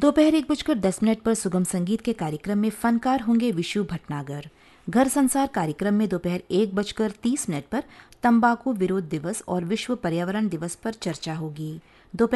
दोपहर 1:10 पर सुगम संगीत के कार्यक्रम में फनकार होंगे विशु भटनागर। घर संसार कार्यक्रम में दोपहर 1:30 पर तंबाकू विरोध दिवस और विश्व पर्यावरण दिवस पर चर्चा होगी। दोपहर